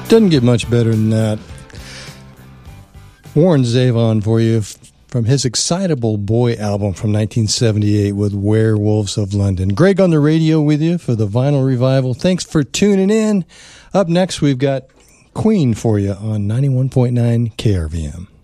Doesn't get much better than that. Warren Zevon for you from his Excitable Boy album from 1978 with Werewolves of London. Greg on the radio with you for the Vinyl Revival. Thanks for tuning in. Up next, we've got Queen for you on 91.9 KRVM.